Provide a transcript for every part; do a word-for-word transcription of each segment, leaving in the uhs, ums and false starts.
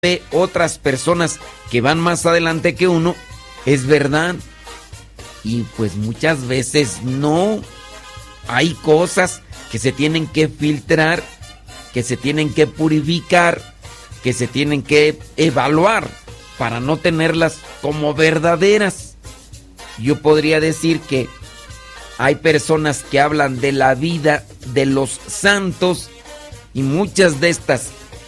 ve otras personas que van más adelante que uno, es verdad. Y pues muchas veces no. Hay cosas que se tienen que filtrar, que se tienen que purificar, que se tienen que evaluar para no tenerlas como verdaderas. Yo podría decir que hay personas que hablan de la vida de los santos y muchas de estas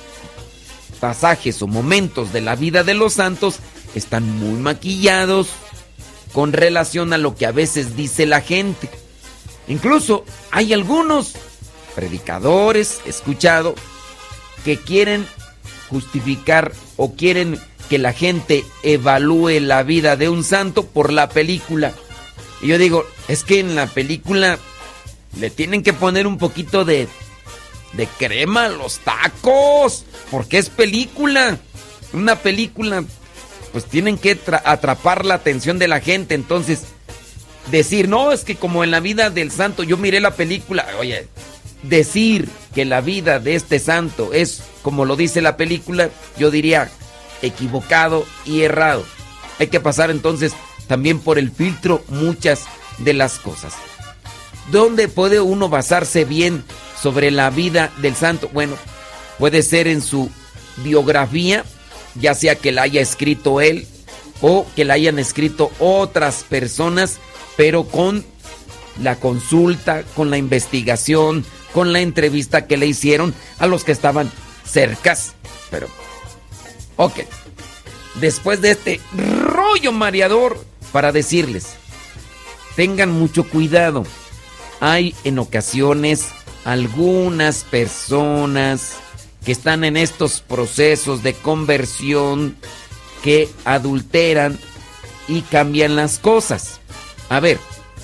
pasajes o momentos de la vida de los santos están muy maquillados con relación a lo que a veces dice la gente. Incluso hay algunos predicadores, he escuchado, que quieren justificar o quieren que la gente evalúe la vida de un santo por la película. Y yo digo, es que en la película le tienen que poner un poquito de, de crema a los tacos, porque es película. Una película, pues tienen que atrapar la atención de la gente. Entonces, decir, no, es que como en la vida del santo, yo miré la película. Oye, decir que la vida de este santo es como lo dice la película, yo diría equivocado y errado. Hay que pasar entonces también por el filtro muchas de las cosas. ¿Dónde puede uno basarse bien sobre la vida del santo? Bueno, puede ser en su biografía, ya sea que la haya escrito él o que la hayan escrito otras personas, pero con la consulta, con la investigación, con la entrevista que le hicieron a los que estaban cercas. Pero, ok, después de este rollo mareador, para decirles, tengan mucho cuidado. Hay en ocasiones algunas personas que están en estos procesos de conversión que adulteran y cambian las cosas. A ver,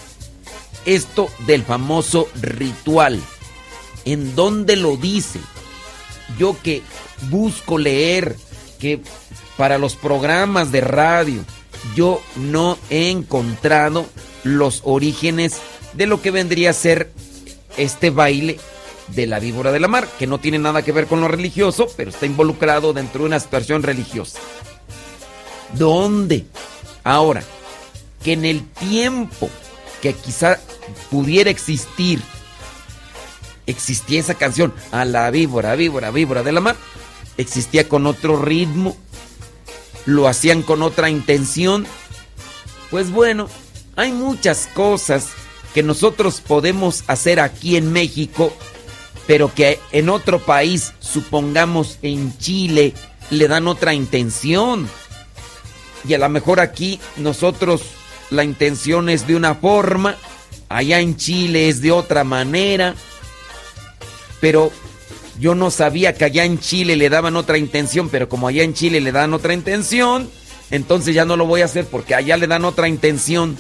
esto del famoso ritual, ¿en dónde lo dice? Yo que busco leer, que para los programas de radio, yo no he encontrado los orígenes de lo que vendría a ser este baile de la víbora de la mar, que no tiene nada que ver con lo religioso, pero está involucrado dentro de una situación religiosa. ¿Dónde? Ahora, que en el tiempo que quizá pudiera existir, existía esa canción, a la víbora, víbora, víbora de la mar, existía con otro ritmo, lo hacían con otra intención. Pues bueno, hay muchas cosas que nosotros podemos hacer aquí en México, pero que en otro país, supongamos en Chile, le dan otra intención. Y a lo mejor aquí nosotros la intención es de una forma, allá en Chile es de otra manera, pero yo no sabía que allá en Chile le daban otra intención, pero como allá en Chile le dan otra intención, entonces ya no lo voy a hacer porque allá le dan otra intención.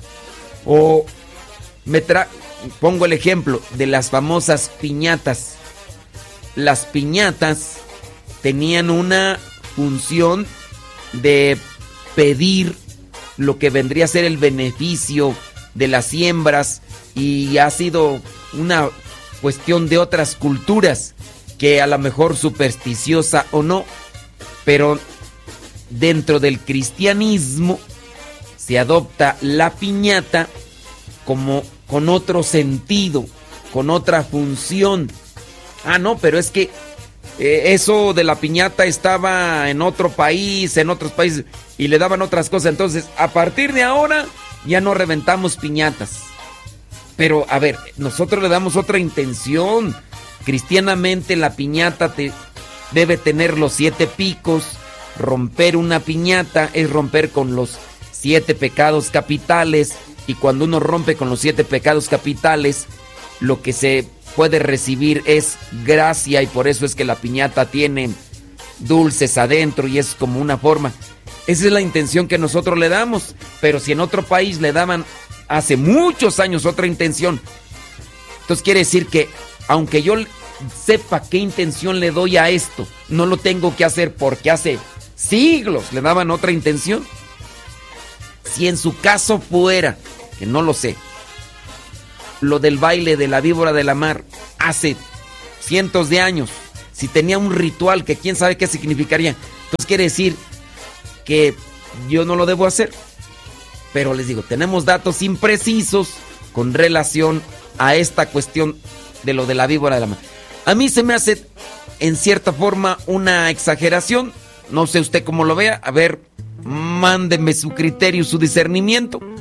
O me tra pongo el ejemplo de las famosas piñatas. Las piñatas tenían una función de pedir lo que vendría a ser el beneficio de las siembras, y ha sido una cuestión de otras culturas, que a lo mejor supersticiosa o no, pero dentro del cristianismo se adopta la piñata como con otro sentido, con otra función. Ah, no, pero es que eh, eso de la piñata estaba en otro país, en otros países, y le daban otras cosas. Entonces, a partir de ahora, ya no reventamos piñatas. Pero, a ver, nosotros le damos otra intención. Cristianamente, la piñata te, debe tener los siete picos. Romper una piñata es romper con los siete pecados capitales. Y cuando uno rompe con los siete pecados capitales, lo que se puede recibir es gracia, y por eso es que la piñata tiene dulces adentro y es como una forma. Esa es la intención que nosotros le damos, pero si en otro país le daban hace muchos años otra intención, entonces quiere decir que aunque yo sepa qué intención le doy a esto, no lo tengo que hacer porque hace siglos le daban otra intención. Si en su caso fuera, que no lo sé, lo del baile de la víbora de la mar hace cientos de años, si tenía un ritual que quién sabe qué significaría. Entonces quiere decir que yo no lo debo hacer. Pero les digo, tenemos datos imprecisos con relación a esta cuestión de lo de la víbora de la mar. A mí se me hace en cierta forma una exageración. No sé usted cómo lo vea. A ver, mándeme su criterio, su discernimiento.